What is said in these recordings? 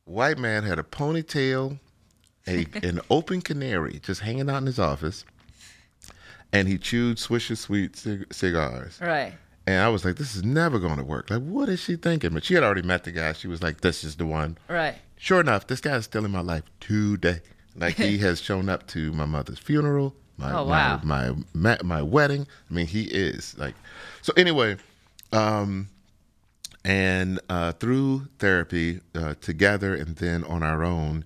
White man had a ponytail, an open canary just hanging out in his office, and he chewed Swisher Sweet cigars. Right. And I was like, this is never going to work. Like, what is she thinking? But she had already met the guy. She was like, this is the one. Right. Sure enough, this guy is still in my life today. Like, he has shown up to my mother's funeral, Oh, wow. my wedding. I mean, he is like. So anyway, and through therapy, together and then on our own,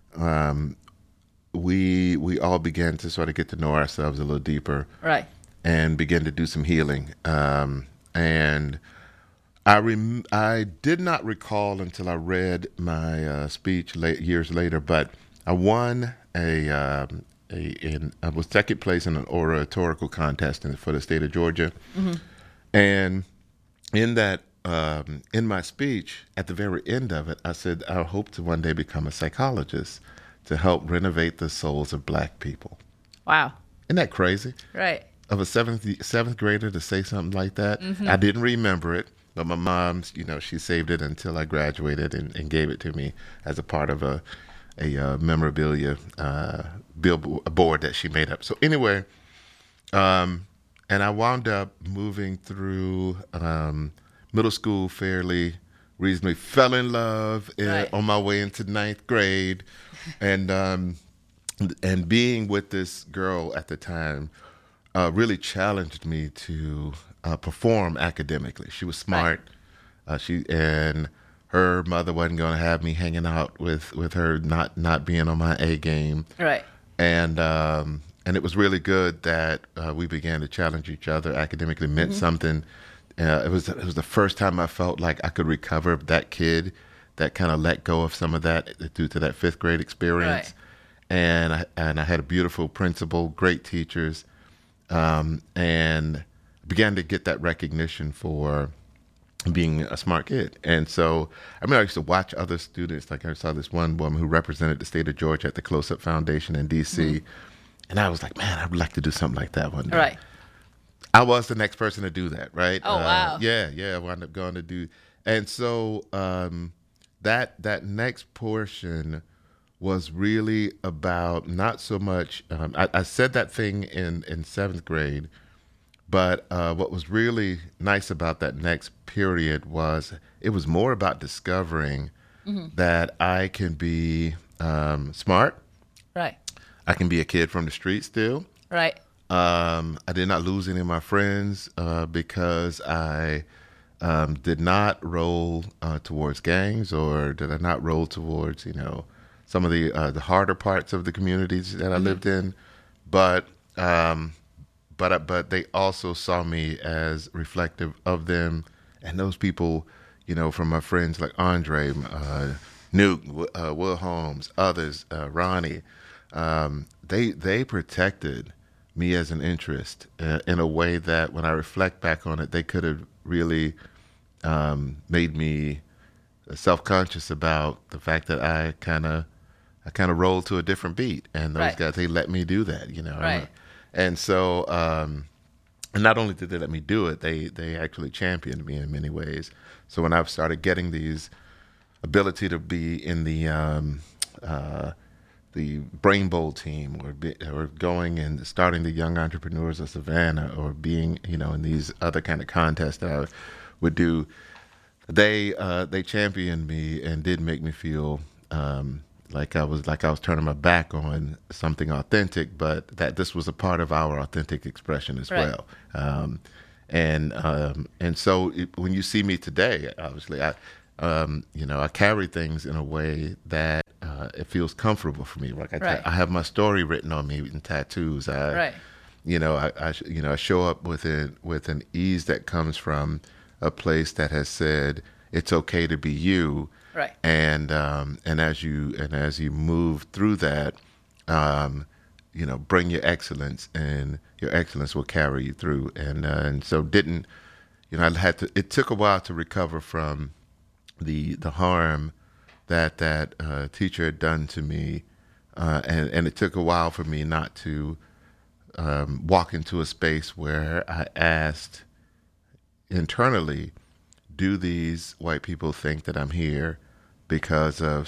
we all began to sort of get to know ourselves a little deeper Right. and begin to do some healing. And I did not recall until I read my speech years later, but I won I was second place in an oratorical contest for the state of Georgia, and in that in my speech at the very end of it, I said I hope to one day become a psychologist to help renovate the souls of Black people. Wow. Isn't that crazy? Right. Of a seventh grader to say something like that. I didn't remember it, but my mom, she saved it until I graduated and gave it to me as a part of a memorabilia billboard that she made up. So anyway, and I wound up moving through middle school fairly reasonably. Fell in love Right. on my way into ninth grade, and being with this girl at the time really challenged me to perform academically. She was smart. She and her mother wasn't going to have me hanging out with her not being on my A game. Right. And it was really good that we began to challenge each other academically. Meant something. It was the first time I felt like I could recover that kid that kind of let go of some of that due to that fifth grade experience. Right. And I had a beautiful principal, great teachers, and began to get that recognition for being a smart kid. And so I mean, I used to watch other students. Like I saw this one woman who represented the state of Georgia at the Close Up Foundation in D.C. And I was like, man, I would like to do something like that one day. Right. I was the next person to do that, right? Oh, wow. Yeah. I wound up going to do, and so that next portion was really about not so much. I said that thing in seventh grade, but what was really nice about that next period was it was more about discovering that I can be smart. Right. I can be a kid from the street still. Right. I did not lose any of my friends because I did not roll towards gangs, or did I not roll towards some of the harder parts of the communities that I lived in, but they also saw me as reflective of them, and those people, from my friends like Andre, Nuke, Will Holmes, others, Ronnie, they protected me as an interest in a way that when I reflect back on it, they could have really made me self-conscious about the fact that I kind of rolled to a different beat, and those Right. guys, they let me do that, Right. And so, and not only did they let me do it, they actually championed me in many ways. So when I've started getting these ability to be in the Brain Bowl team, or going and starting the Young Entrepreneurs of Savannah, or being in these other kind of contests that I would do, they championed me and did make me feel like I was turning my back on something authentic, but that this was a part of our authentic expression as Right. well. And so when you see me today, obviously I carry things in a way that it feels comfortable for me. Like Right. I have my story written on me in tattoos. Right. I show up with an ease that comes from a place that has said it's okay to be you. Right. And as you move through that, bring your excellence, and your excellence will carry you through. And so it took a while to recover from the harm that teacher had done to me, and it took a while for me not to walk into a space where I asked internally, do these white people think that I'm here because of